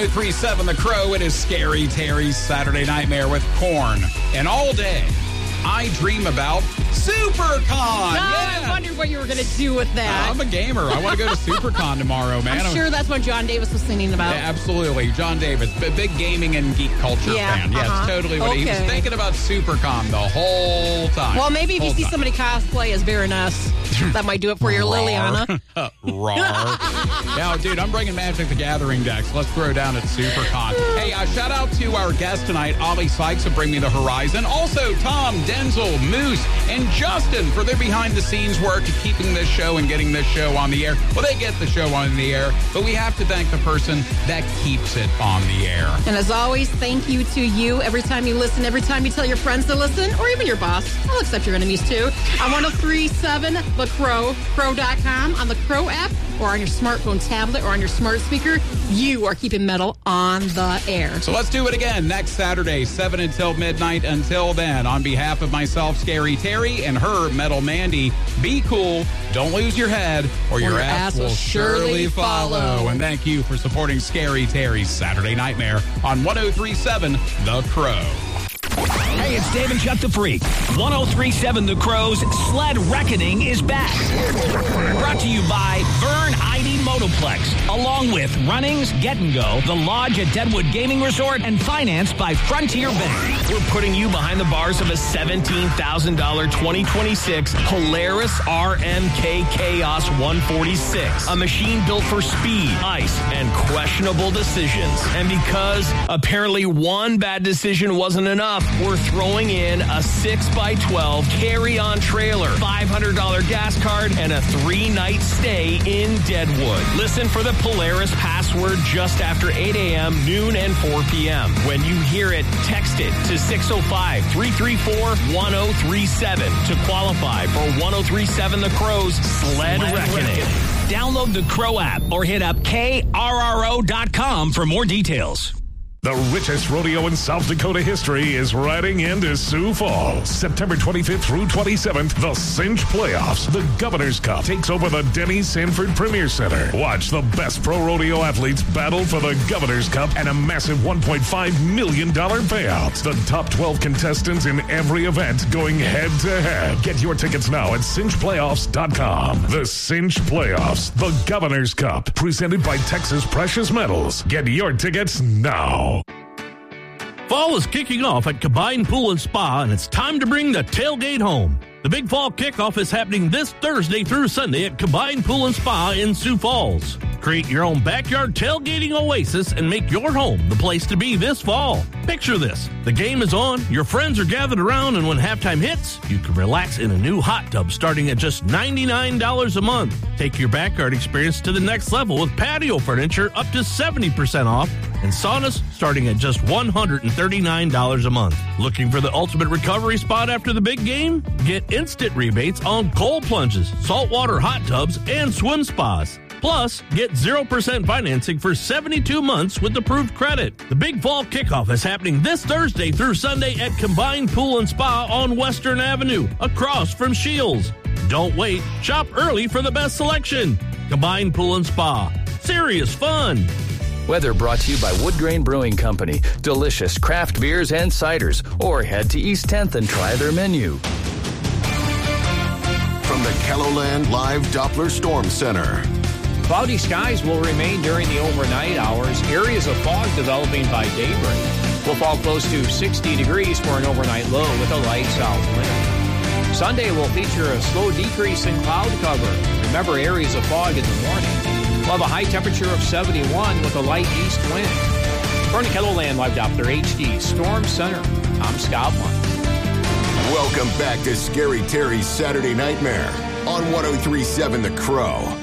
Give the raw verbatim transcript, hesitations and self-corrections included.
three seven The Crow. It is Scary Terry's Saturday Nightmare with Korn. And all day, I dream about SuperCon. No, yeah. I wondered what you were going to do with that. I'm a gamer. I want to go to SuperCon tomorrow, man. I'm sure that's what John Davis was singing about. Yeah, absolutely. John Davis, b- big gaming and geek culture yeah, fan. Yes, uh-huh. totally. What okay. he was thinking about SuperCon the whole time. Well, maybe if whole you see time. somebody cosplay as Baroness, that might do it for your Liliana. Rawr. Now, dude, I'm bringing Magic the Gathering decks. Let's throw down at SuperCon. Hey, uh, shout out to our guest tonight, Ollie Sykes of Bring Me the Horizon. Also, Tom, Denzel, Moose, and Justin for their behind-the-scenes work of keeping this show and getting this show on the air. Well, they get the show on the air, but we have to thank the person that keeps it on the air. And as always, thank you to you every time you listen, every time you tell your friends to listen, or even your boss. I'll accept your enemies, too. On one oh three point seven The Crow, crow dot com, on the Crow app, or on your smartphone tablet, or on your smart speaker, you are keeping metal on the air. So let's do it again next Saturday, seven until midnight. Until then, on behalf of myself, Scary Terry, and her, Metal Mandy, be cool, don't lose your head, or your, your ass, ass will will surely surely follow. follow. And thank you for supporting Scary Terry's Saturday Nightmare on one oh three point seven The Crow. Hey, it's Dave and Chuck the Freak. one oh three point seven The Crow's Sled Reckoning is back. Brought to you by Vern Heidi Motoplex, along with Runnings, Get and Go, The Lodge at Deadwood Gaming Resort, and financed by Frontier Bank. We're putting you behind the bars of a seventeen thousand dollars twenty twenty-six Polaris R M K Chaos one forty-six, a machine built for speed, ice, and questionable decisions. And because apparently one bad decision wasn't enough, we're throwing in a six by twelve carry-on trailer, five hundred dollars gas card, and a three-night stay in Deadwood. Listen for the Polaris password just after eight a.m., noon, and four p.m. When you hear it, text it to six oh five, three three four, one oh three seven to qualify for one oh three point seven The Crow's Sled, Sled Reckoning. Reckoning. Download the Crow app or hit up K R R O dot com for more details. The richest rodeo in South Dakota history is riding into Sioux Falls. September twenty-fifth through twenty-seventh, the Cinch Playoffs. The Governor's Cup takes over the Denny Sanford Premier Center. Watch the best pro rodeo athletes battle for the Governor's Cup and a massive one point five million dollars payout. The top twelve contestants in every event going head-to-head. Get your tickets now at cinch playoffs dot com. The Cinch Playoffs, the Governor's Cup, presented by Texas Precious Metals. Get your tickets now. Fall is kicking off at Combined Pool and Spa, and it's time to bring the tailgate home. The Big Fall Kickoff is happening this Thursday through Sunday at Combined Pool and Spa in Sioux Falls. Create your own backyard tailgating oasis and make your home the place to be this fall. Picture this. The game is on, your friends are gathered around, and when halftime hits, you can relax in a new hot tub starting at just ninety-nine dollars a month. Take your backyard experience to the next level with patio furniture up to seventy percent off and saunas starting at just one hundred thirty-nine dollars a month. Looking for the ultimate recovery spot after the big game? Get instant rebates on cold plunges, saltwater hot tubs, and swim spas. Plus, get zero percent financing for seventy-two months with approved credit. The Big Fall Kickoff is happening this Thursday through Sunday at Combined Pool and Spa on Western Avenue, across from Shields. Don't wait. Shop early for the best selection. Combined Pool and Spa. Serious fun. Weather brought to you by Wood Grain Brewing Company. Delicious craft beers and ciders. Or head to East tenth and try their menu. From the KELOLAND Live Doppler Storm Center. Cloudy skies will remain during the overnight hours. Areas of fog developing by daybreak. Will fall close to sixty degrees for an overnight low with a light south wind. Sunday will feature a slow decrease in cloud cover. Remember, areas of fog in the morning. We'll have a high temperature of seventy-one with a light east wind. From the KELOLAND Live Doppler H D Storm Center, I'm Scott One. Welcome back to Scary Terry's Saturday Nightmare on one oh three point seven The Crow.